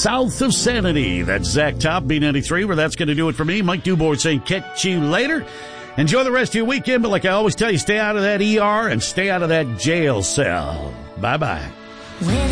south of Sanity. That's Zach Top, B93, where that's going to do it for me. Mike Dubois saying catch you later. Enjoy the rest of your weekend, but like I always tell you, stay out of that ER and stay out of that jail cell. Bye-bye.